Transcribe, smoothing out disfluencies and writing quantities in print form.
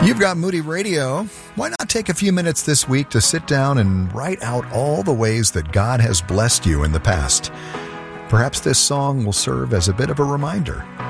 You've got Moody Radio. Why not take a few minutes this week to sit down and write out all the ways that God has blessed you in the past? Perhaps this song will serve as a bit of a reminder.